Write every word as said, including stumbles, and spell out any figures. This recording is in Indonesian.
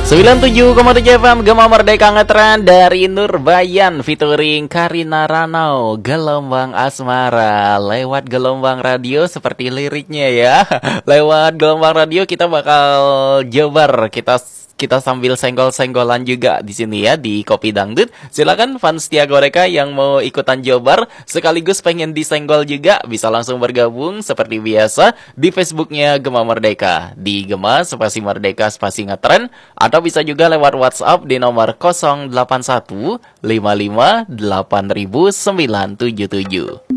sembilan puluh tujuh koma tujuh F M Gema Merdeka ngetren dari Nurbayan featuring Karina Ranau, Gelombang Asmara. Lewat gelombang radio seperti liriknya ya. Lewat gelombang radio kita bakal jobar, kita kita sambil senggol-senggolan juga di sini ya di Kopi Dangdut. Silakan fans Tia Goreka yang mau ikutan jobar sekaligus pengen disenggol juga bisa langsung bergabung seperti biasa di Facebooknya Gema Merdeka di Gema spasi Merdeka spasi ngetren, atau bisa juga lewat WhatsApp di nomor nol delapan satu lima lima delapan sembilan tujuh tujuh.